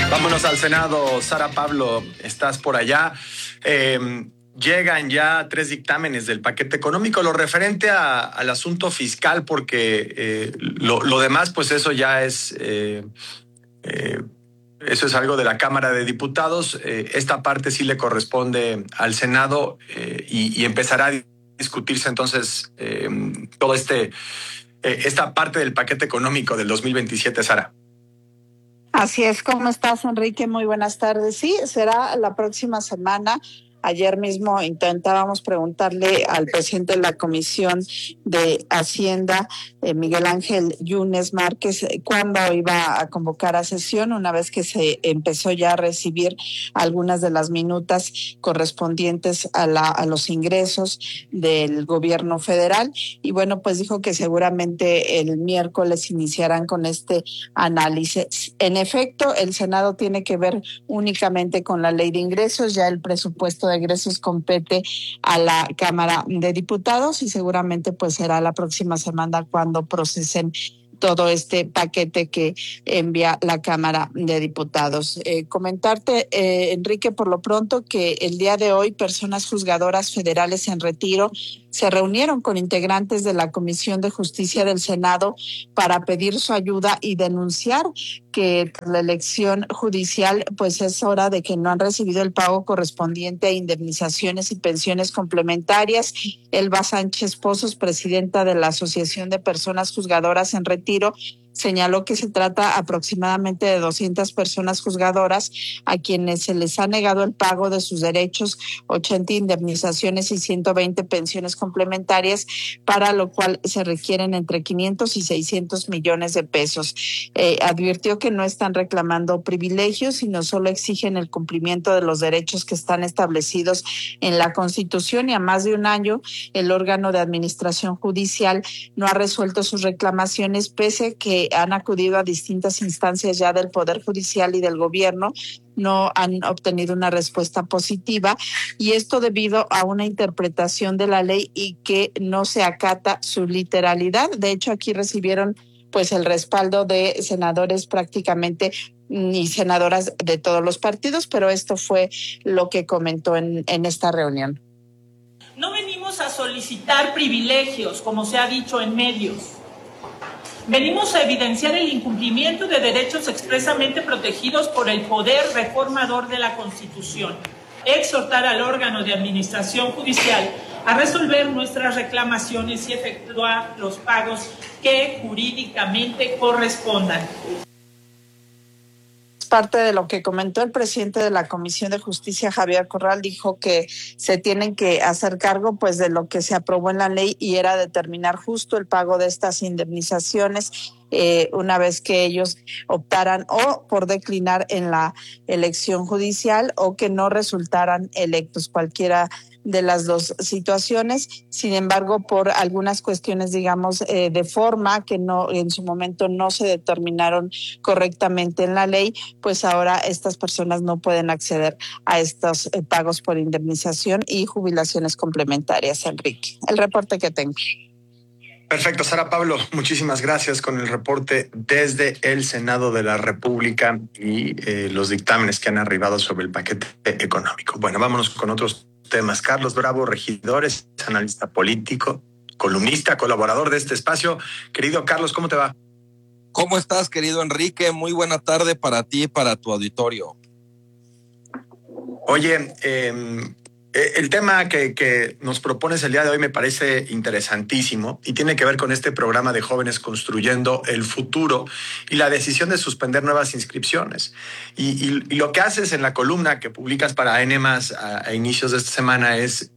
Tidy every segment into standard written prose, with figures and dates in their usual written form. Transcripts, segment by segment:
Vámonos al Senado. Sara Pablo, estás por allá. Llegan ya 3 dictámenes del paquete económico, lo referente al asunto fiscal, porque lo demás, pues eso ya es... eso es algo de la Cámara de Diputados. Esta parte sí le corresponde al Senado y empezará a discutirse entonces todo esta parte del paquete económico del 2027, Sara. Así es, ¿cómo estás, Enrique? Muy buenas tardes. Sí, será la próxima semana. Ayer mismo intentábamos preguntarle al presidente de la Comisión de Hacienda, Miguel Ángel Yunes Márquez, cuándo iba a convocar a sesión, una vez que se empezó ya a recibir algunas de las minutas correspondientes a los ingresos del gobierno federal. Y bueno, pues dijo que seguramente el miércoles iniciarán con este análisis. En efecto, el Senado tiene que ver únicamente con la ley de ingresos, ya el presupuesto de egresos compete a la Cámara de Diputados y seguramente pues será la próxima semana cuando procesen todo este paquete que envía la Cámara de Diputados. Comentarte, Enrique, por lo pronto que el día de hoy personas juzgadoras federales en retiro se reunieron con integrantes de la Comisión de Justicia del Senado para pedir su ayuda y denunciar que la elección judicial pues es hora de que no han recibido el pago correspondiente a indemnizaciones y pensiones complementarias. Elba Sánchez Pozos, presidenta de la Asociación de Personas Juzgadoras en Retiro, señaló que se trata aproximadamente de 200 personas juzgadoras a quienes se les ha negado el pago de sus derechos, 80 indemnizaciones y 120 pensiones complementarias, para lo cual se requieren entre 500 y 600 millones de pesos. Advirtió que no están reclamando privilegios, sino solo exigen el cumplimiento de los derechos que están establecidos en la Constitución, y a más de un año el órgano de administración judicial no ha resuelto sus reclamaciones, pese a que han acudido a distintas instancias ya del Poder Judicial y del gobierno. No han obtenido una respuesta positiva, y esto debido a una interpretación de la ley y que no se acata su literalidad. De hecho, aquí recibieron pues el respaldo de senadores prácticamente y senadoras de todos los partidos, pero esto fue lo que comentó en esta reunión. No venimos a solicitar privilegios, como se ha dicho en medios. Venimos a evidenciar el incumplimiento de derechos expresamente protegidos por el poder reformador de la Constitución. Exhortar al órgano de administración judicial a resolver nuestras reclamaciones y efectuar los pagos que jurídicamente correspondan. Parte de lo que comentó el presidente de la Comisión de Justicia, Javier Corral, dijo que se tienen que hacer cargo pues de lo que se aprobó en la ley, y era determinar justo el pago de estas indemnizaciones una vez que ellos optaran o por declinar en la elección judicial o que no resultaran electos, cualquiera de las dos situaciones. Sin embargo, por algunas cuestiones, digamos, de forma que no en su momento no se determinaron correctamente en la ley, pues ahora estas personas no pueden acceder a estos pagos por indemnización y jubilaciones complementarias. Enrique, el reporte que tengo. Perfecto, Sara Pablo, muchísimas gracias con el reporte desde el Senado de la República y los dictámenes que han arribado sobre el paquete económico. Bueno, vámonos con otros temas. Carlos Bravo Regidores, analista político, columnista, colaborador de este espacio. Querido Carlos, ¿cómo te va? ¿Cómo estás, querido Enrique? Muy buena tarde para ti y para tu auditorio. Oye, el tema que nos propones el día de hoy me parece interesantísimo y tiene que ver con este programa de Jóvenes Construyendo el Futuro y la decisión de suspender nuevas inscripciones. Y lo que haces en la columna que publicas para N+ a inicios de esta semana es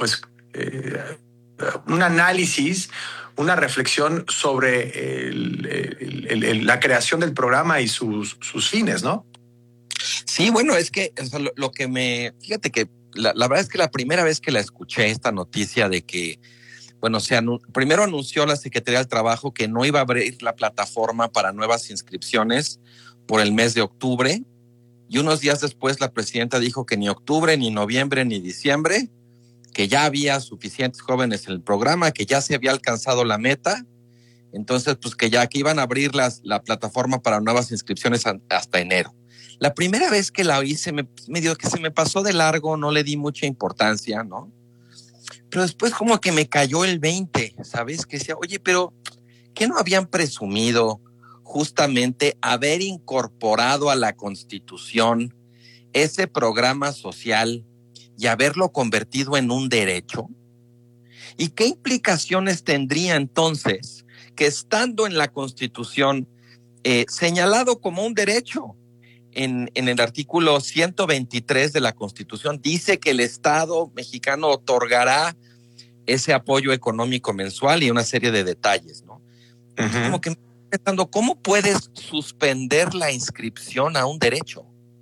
un análisis, una reflexión sobre la creación del programa y sus fines, ¿no? Sí, bueno, es que lo que fíjate que la verdad es que la primera vez que la escuché esta noticia de que, bueno, primero anunció la Secretaría del Trabajo que no iba a abrir la plataforma para nuevas inscripciones por el mes de octubre, y unos días después la presidenta dijo que ni octubre, ni noviembre, ni diciembre, que ya había suficientes jóvenes en el programa, que ya se había alcanzado la meta. Entonces, pues que iban a abrir la plataforma para nuevas inscripciones hasta enero. La primera vez que la oí medio que se me pasó de largo, no le di mucha importancia, ¿no? Pero después como que me cayó el 20, ¿sabes? Que decía, oye, pero ¿qué no habían presumido justamente haber incorporado a la Constitución ese programa social y haberlo convertido en un derecho? ¿Y qué implicaciones tendría entonces que estando en la Constitución señalado como un derecho? En el artículo 123 de la Constitución dice que el Estado mexicano otorgará ese apoyo económico mensual y una serie de detalles, ¿no? Uh-huh. Como que me estoy pensando, ¿cómo puedes suspender la inscripción a un derecho?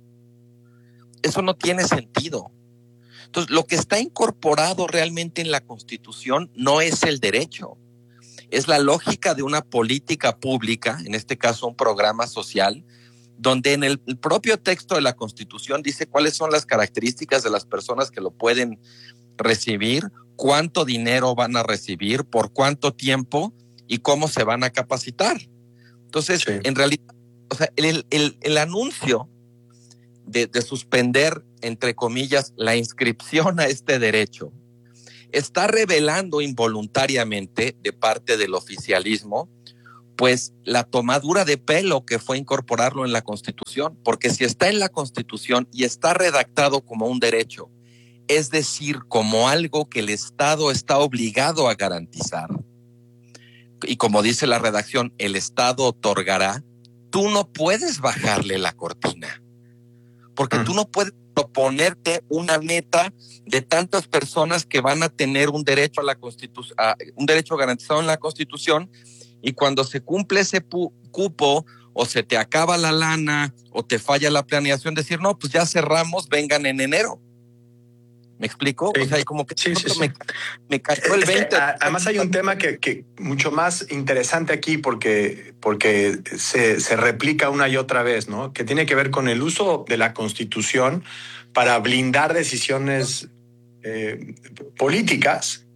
Eso no tiene sentido. Entonces, lo que está incorporado realmente en la Constitución no es el derecho, es la lógica de una política pública, en este caso un programa social, donde en el propio texto de la Constitución dice cuáles son las características de las personas que lo pueden recibir, cuánto dinero van a recibir, por cuánto tiempo y cómo se van a capacitar. Entonces, sí, en realidad, o sea, el anuncio de suspender, entre comillas, la inscripción a este derecho está revelando involuntariamente de parte del oficialismo pues la tomadura de pelo que fue incorporarlo en la Constitución, porque si está en la Constitución y está redactado como un derecho, es decir, como algo que el Estado está obligado a garantizar, y como dice la redacción, el Estado otorgará, tú no puedes bajarle la cortina, porque tú no puedes proponerte una meta de tantas personas que van a tener un derecho a la Constitución, un derecho garantizado en la Constitución, y cuando se cumple ese cupo o se te acaba la lana o te falla la planeación, decir, no, pues ya cerramos, vengan en enero. ¿Me explico? Sí. O sea, como que sí. Me cayó el 20. Además hay un tema que mucho más interesante aquí porque se replica una y otra vez, ¿no? Que tiene que ver con el uso de la Constitución para blindar decisiones políticas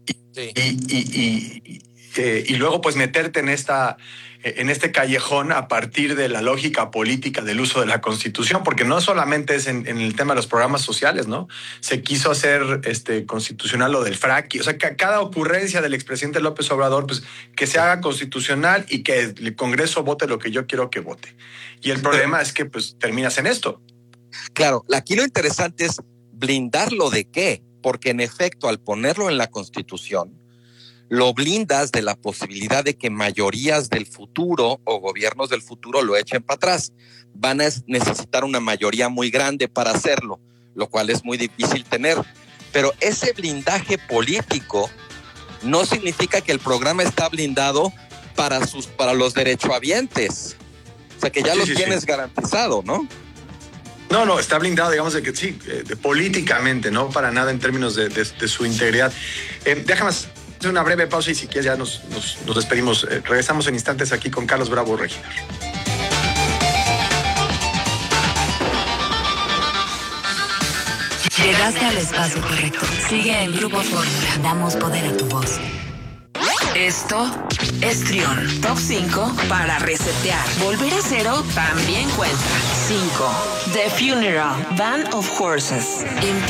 y luego pues meterte en este callejón a partir de la lógica política del uso de la Constitución, porque no solamente es en el tema de los programas sociales, ¿no? Se quiso hacer constitucional lo del fracking, o sea, cada ocurrencia del expresidente López Obrador, pues que se haga constitucional y que el Congreso vote lo que yo quiero que vote. Y el problema es que pues terminas en esto. Claro, aquí lo interesante es blindarlo de qué, porque en efecto al ponerlo en la Constitución, lo blindas de la posibilidad de que mayorías del futuro o gobiernos del futuro lo echen para atrás. Van a necesitar una mayoría muy grande para hacerlo, lo cual es muy difícil tener. Pero ese blindaje político no significa que el programa está blindado para los derechohabientes. O sea, que ya los tienes garantizado, ¿no? No, está blindado, digamos, de que sí, políticamente, no para nada en términos de su integridad. Déjame hacer una breve pausa y si quieres ya nos despedimos. Regresamos en instantes aquí con Carlos Bravo Regidor. Llegaste al espacio correcto. Sigue en Grupo Fórmula. Damos poder a tu voz. Esto es Trión. Top 5 para resetear. Volver a cero también cuenta. 5. The Funeral. Band of Horses.